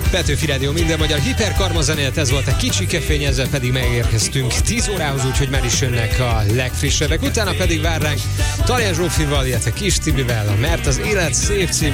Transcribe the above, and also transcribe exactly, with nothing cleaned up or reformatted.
Petőfi Rádió, minden magyar hiperkarmazenélet, ez volt a kicsi kefény, ezzel pedig megérkeztünk tíz órához, úgyhogy már is jönnek a legfrissebbek. Utána pedig vár ránk Talán Zsófival, illetve Kis Tibivel, mert az élet szép című